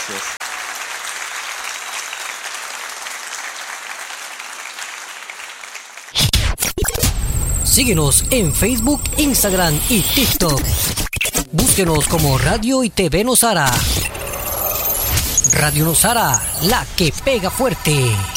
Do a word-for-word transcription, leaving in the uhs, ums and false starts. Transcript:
gracias. Síguenos en Facebook, Instagram y TikTok. Búsquenos como Radio y T V Nosara. Radio Nosara, la que pega fuerte.